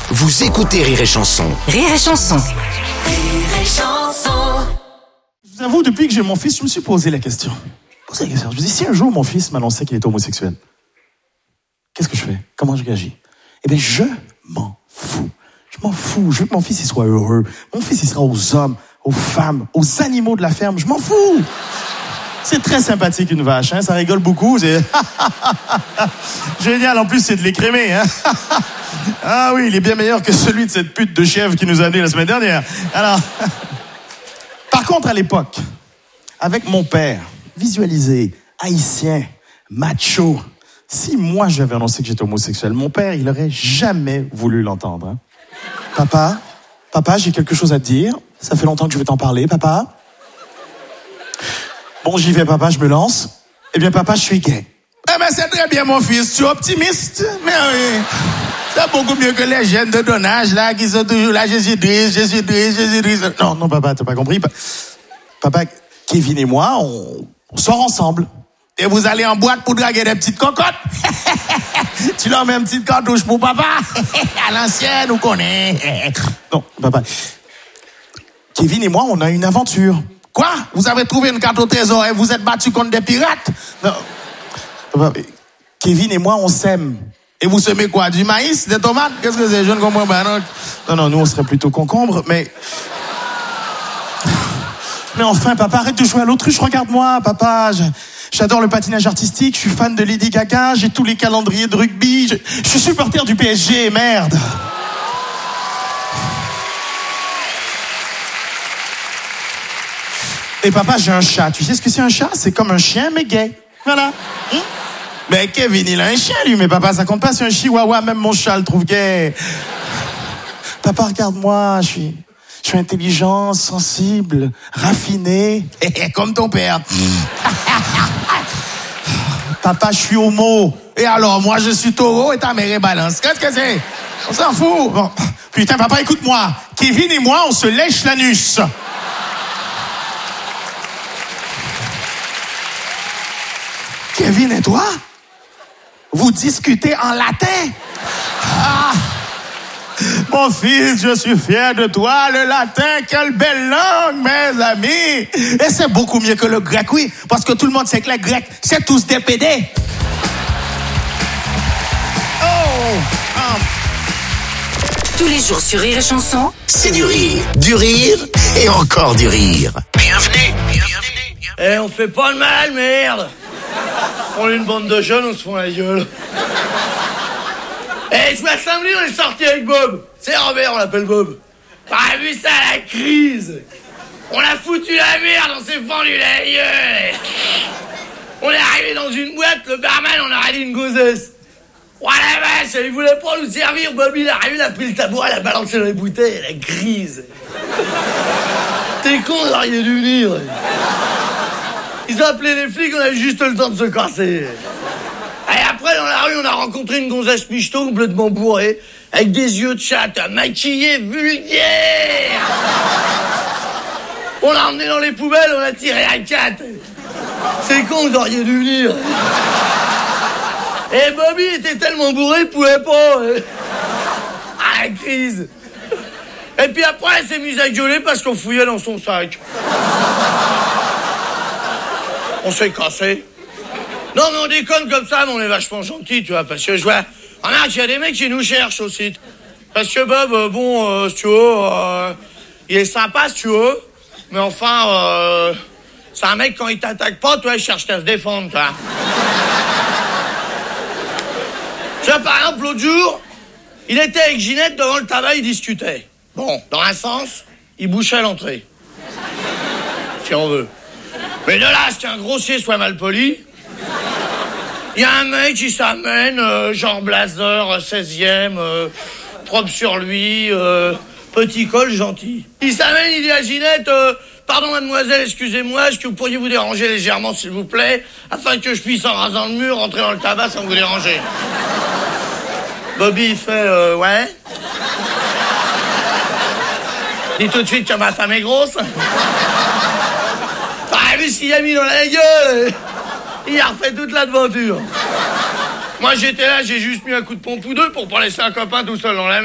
Vous écoutez Rire et Chanson. Rire et Chanson. Rire et Chanson. Je vous avoue, depuis que j'ai mon fils, je me suis posé la question. Je me dis, si un jour mon fils m'annonçait qu'il était homosexuel, qu'est-ce que je fais? Comment je réagis? Eh bien, je m'en fous. Je m'en fous. Je veux que mon fils il soit heureux. Mon fils, il sera aux hommes, aux femmes, aux animaux de la ferme. Je m'en fous. C'est très sympathique, une vache. Hein? Ça rigole beaucoup. C'est génial. En plus, c'est de l'écrémé. Hein? Ah oui, il est bien meilleur que celui de cette pute de chèvre qui nous a amené la semaine dernière. Alors, par contre, à l'époque, avec mon père, visualisé, haïtien, macho, si moi j'avais annoncé que j'étais homosexuel, mon père, il aurait jamais voulu l'entendre. Hein? Papa, j'ai quelque chose à te dire. Ça fait longtemps que je veux t'en parler, papa. Bon, j'y vais, papa, je me lance. Eh bien, papa, je suis gay. Eh bien, c'est très bien, mon fils. Tu es optimiste. Mais oui, c'est beaucoup mieux que les jeunes de ton âge, là, qui sont toujours là, Jésus-Christ. Non, papa, t'as pas compris. Papa, Kevin et moi, on sort ensemble. Et vous allez en boîte pour draguer des petites cocottes. Tu leur mets une petite cartouche pour papa. À l'ancienne, on connaît. Non, papa. Kevin et moi, on a une aventure. Quoi? Vous avez trouvé une carte au trésor et vous êtes battu contre des pirates? Non. Papa, Kevin et moi, on sème. Et vous semez quoi? Du maïs? Des tomates? Qu'est-ce que c'est? Je ne comprends pas. Non, nous, on serait plutôt concombre, mais... Mais enfin, papa, arrête de jouer à l'autruche, regarde-moi, papa. J'adore le patinage artistique, je suis fan de Lady Gaga, j'ai tous les calendriers de rugby, je suis supporter du PSG, merde. Et papa, j'ai un chat. Tu sais ce que c'est un chat? C'est comme un chien, mais gay. Voilà. Mais Kevin, il a un chien, lui, mais papa, ça compte pas, c'est un chihuahua, même mon chat le trouve gay. Papa, regarde-moi, je suis intelligent, sensible, raffiné, comme ton père. Papa, je suis homo. Et alors, moi, je suis taureau et ta mère est balance. Qu'est-ce que c'est? On s'en fout. Bon. Putain, papa, écoute-moi. Kevin et moi, on se lèche l'anus. Kevin et toi? Vous discutez en latin? Ah! Mon fils, je suis fier de toi. Le latin, quelle belle langue, mes amis. Et c'est beaucoup mieux que le grec, oui. Parce que tout le monde sait que les Grecs, c'est tous des pédés. Tous les jours sur Rire et Chanson. C'est du rire et encore du rire. Bienvenue. Eh, on fait pas de mal, merde. On est une bande de jeunes, on se fout la gueule. Eh, ce samedi, on est sorti avec Bob. C'est Robert, on l'appelle Bob. T'as vu ça, la crise? On a foutu la merde, on s'est fendu la gueule. On est arrivé dans une boîte, le barman, on a râlé une gonzesse. Oh la vache, il voulait pas nous servir. Bob, il est arrivé, il a pris le tabouret, il a balancé dans les bouteilles, la crise. T'es con, vous auriez dû venir. Ils ont appelé les flics, on a eu juste le temps de se casser. Et après, dans la rue, on a rencontré une gonzesse michto complètement bourrée, avec des yeux de chatte, maquillée, vulgaire. On l'a emmené dans les poubelles, on l'a tiré à 4. C'est con, vous auriez dû venir. Et Bobby était tellement bourré, il pouvait pas. Ah, la crise. Et puis après, elle s'est mise à gueuler parce qu'on fouillait dans son sac. On s'est cassé. Non, mais on déconne comme ça, mais on est vachement gentils, tu vois, parce que je vois... Remarque, il y a des mecs qui nous cherchent aussi. Parce que Bob, si tu veux, il est sympa, si tu veux, mais enfin, c'est un mec, quand il t'attaque pas, toi, il cherche à se défendre, toi. Tu vois, par exemple, l'autre jour, il était avec Ginette devant le tabac, il discutait. Bon, dans un sens, il bouchait l'entrée. Si on veut. Mais de là, qu'un grossier soit mal poli... Il y a un mec qui s'amène, genre blazer, 16e, propre sur lui, petit col gentil. Il s'amène, il dit à Ginette, pardon mademoiselle, excusez-moi, est-ce que vous pourriez vous déranger légèrement s'il vous plaît, afin que je puisse, en rasant le mur, rentrer dans le tabac sans vous déranger. Bobby, il fait, ouais. Dis tout de suite que ma femme est grosse. Ah, vu ce qu'il a mis dans la gueule. Il a refait toute l'aventure. Moi, j'étais là, j'ai juste mis un coup de pompe ou deux pour pas laisser un copain tout seul dans la